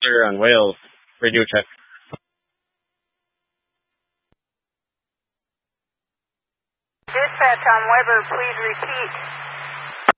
sir, on Wales. Radio check. Dispatch on Weber, please repeat.